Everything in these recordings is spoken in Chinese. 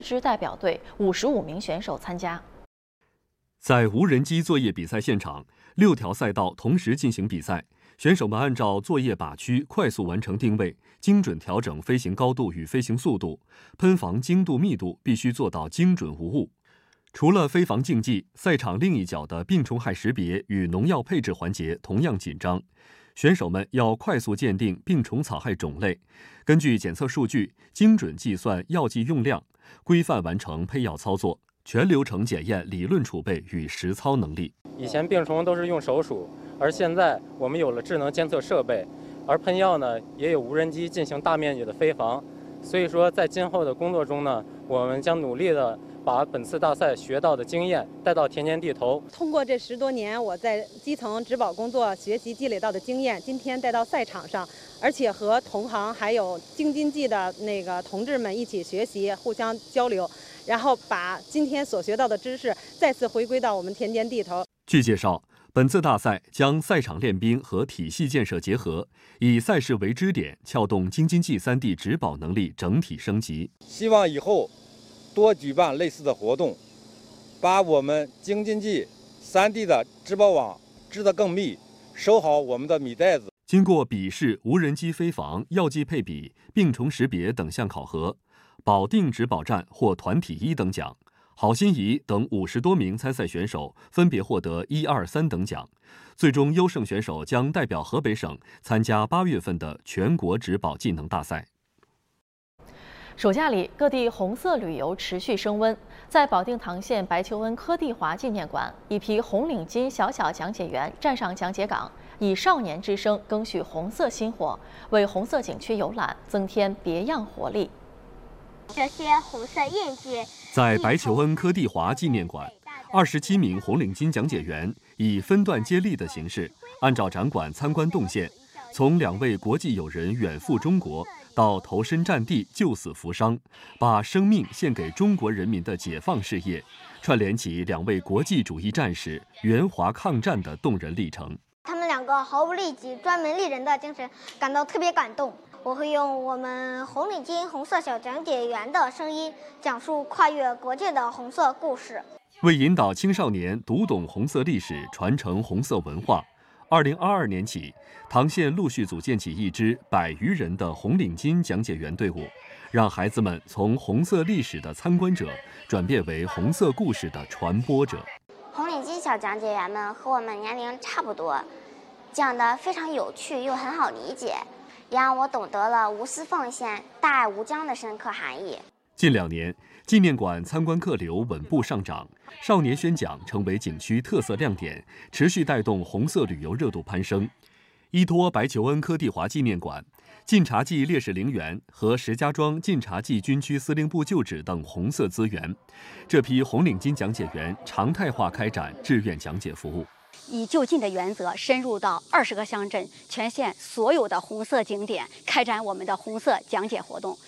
支代表队55名选手参加。 在无人机作业比赛现场，6条赛道同时进行比赛，选手们按照作业靶区快速完成定位，精准调整飞行高度与飞行速度，喷防精度密度必须做到精准无误。除了飞防竞技，赛场另一角的病虫害识别与农药配置环节同样紧张。选手们要快速鉴定病虫草害种类，根据检测数据精准计算药剂用量，规范完成配药操作，全流程检验理论储备与实操能力。 以前病虫都是用手数，而现在我们有了智能监测设备，而喷药呢也有无人机进行大面积的飞防。所以说，在今后的工作中呢，我们将努力的把本次大赛学到的经验带到田间地头。 通过这10多年我在基层植保工作学习积累到的经验，今天带到赛场上，而且和同行还有京津冀的同志们一起学习，互相交流，然后把今天所学到的知识再次回归到我们田间地头。 据介绍，本次大赛将赛场练兵和体系建设结合，以赛事为支点，撬动京津冀3地植保能力整体升级。 希望以后多举办类似的活动，把我们京津冀3地的植保网织得更密，收好我们的米袋子。 经过笔试、无人机飞防、药剂配比、病虫识别等项考核，保定植保站获团体1等奖，郝心怡等50多名参赛选手分别获得1、2、3等奖。最终优胜选手将代表河北省参加8月份的全国植保技能大赛。 暑假里，各地红色旅游持续升温。在保定唐县白求恩柯地华纪念馆，一批红领巾小讲解员站上讲解岗，以少年之声赓续红色薪火，为红色景区游览增添别样活力。 这些红色印记在白求恩柯地华纪念馆，27名红领巾讲解员以分段接力的形式，按照展馆参观动线，从2位国际友人远赴中国，到投身战地救死扶伤，把生命献给中国人民的解放事业，串联起2位国际主义战士援华抗战的动人历程。 他们2个毫不利己、专门利人的精神感到特别感动。我会用我们红领巾红色小讲解员的声音，讲述跨越国界的红色故事。 为引导青少年读懂红色历史，传承红色文化，2022年起，唐县陆续组建起一支100余人的红领巾讲解员队伍，让孩子们从红色历史的参观者转变为红色故事的传播者。 红领巾小讲解员们和我们年龄差不多，讲得非常有趣又很好理解，也让我懂得了无私奉献、大爱无疆的深刻含义。 近2年，纪念馆参观客流稳步上涨，少年宣讲成为景区特色亮点，持续带动红色旅游热度攀升。依托白求恩柯地华纪念馆、晋察冀烈士陵园和石家庄晋察冀军区司令部旧址等红色资源，这批红领巾讲解员常态化开展志愿讲解服务。 以就近的原则深入到20个乡镇，全县所有的红色景点开展我们的红色讲解活动。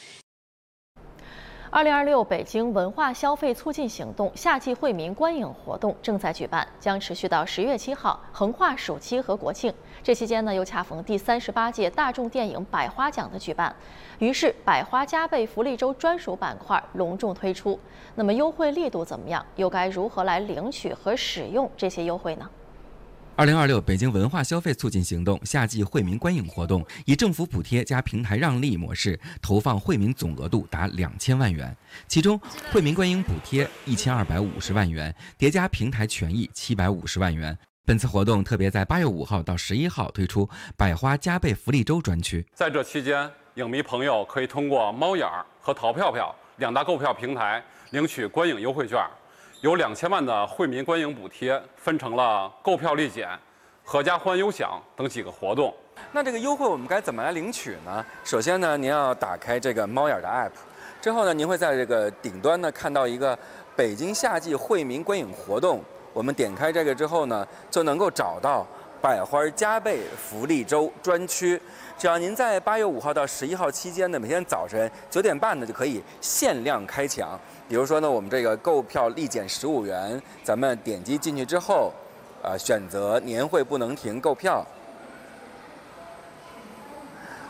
2026北京文化消费促进行动夏季惠民观影活动正在举办，将持续到10月7号，横跨暑期和国庆。这期间呢，又恰逢第38届大众电影百花奖的举办，于是百花加倍福利周专属板块隆重推出。那么优惠力度怎么样？又该如何来领取和使用这些优惠呢 ？2026北京文化消费促进行动夏季惠民观影活动以政府补贴加平台让利模式投放惠民总额度达2000万元，其中惠民观影补贴1250万元，叠加平台权益750万元。本次活动特别在8月5号到11号推出百花加倍福利周专区。 在这期间，影迷朋友可以通过猫眼和淘票票2大购票平台领取观影优惠券。有2000万的惠民观影补贴分成了购票立减、合家欢优享等几个活动。 那这个优惠我们该怎么来领取呢？首先呢，您要打开这个猫眼的 app， 之后呢，您会在这个顶端呢看到一个北京夏季惠民观影活动。我们点开这个之后呢，就能够找到百花加倍福利周专区。只要您在8月5号到11号期间呢，每天早晨9点半呢就可以限量开抢。比如说呢，我们这个购票立减15元，咱们点击进去之后，选择年会不能停购票，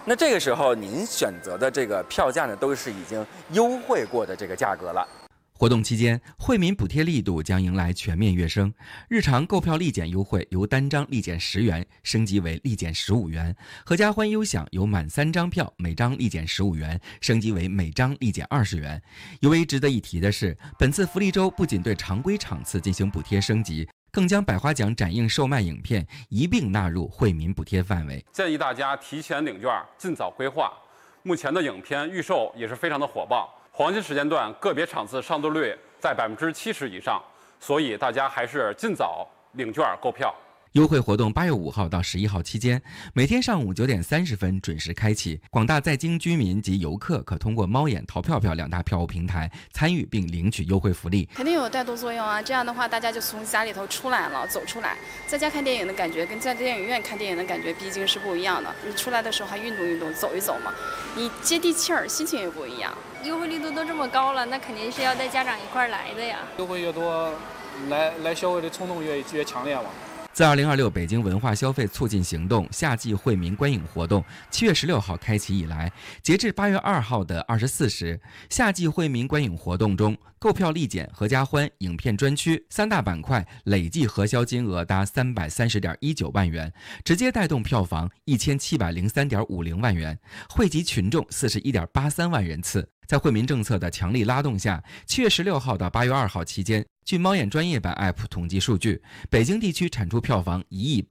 那这个时候您选择的这个票价呢，都是已经优惠过的这个价格了。 活动期间，惠民补贴力度将迎来全面跃升。日常购票立减优惠由单张立减10元升级为立减15元，合家欢优享由满3张票每张立减15元升级为每张立减20元。尤为值得一提的是，本次福利周不仅对常规场次进行补贴升级，更将百花奖展映售卖影片一并纳入惠民补贴范围。 建议大家提前领券，尽早规划。目前的影片预售也是非常的火爆。黄金时间段个别场次上座率在70%以上，所以大家还是尽早领券购票。 优惠活动8月5号到11号期间，每天上午9点30分准时开启。广大在京居民及游客可通过猫眼、淘票票2大票务平台参与并领取优惠福利。 肯定有带动作用啊！这样的话，大家就从家里头出来了，走出来，在家看电影的感觉跟在电影院看电影的感觉毕竟是不一样的。你出来的时候还运动运动，走一走嘛，你接地气儿，心情也不一样。 优惠力度都这么高了，那肯定是要带家长一块儿来的呀。 优惠越多，来消费的冲动越强烈嘛。 自2026北京文化消费促进行动夏季惠民观影活动7月16号开启以来，截至8月2号的24时，夏季惠民观影活动中，购票立减、合家欢、影片专区3大板块累计核销金额达330.19万元，直接带动票房1703.50万元，惠及群众41.83万人次。在惠民政策的强力拉动下，7月16号到8月2号期间，据猫眼专业版 App 统计数据，北京地区产出票房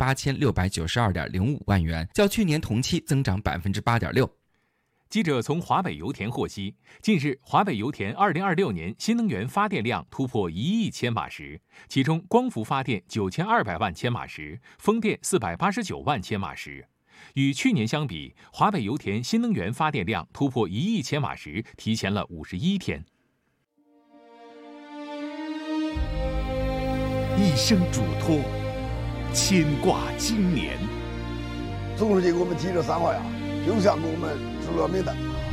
18692.05万元，较去年同期增长8.6%。 记者从华北油田获悉，近日华北油田2026年新能源发电量突破1亿千瓦时，其中光伏发电9200万千瓦时，风电489万千瓦时。与去年相比，华北油田新能源发电量突破1亿千瓦时提前了51天。 一生嘱托，牵挂经年。 总书记给我们提这3话呀，就像给我们指了明灯。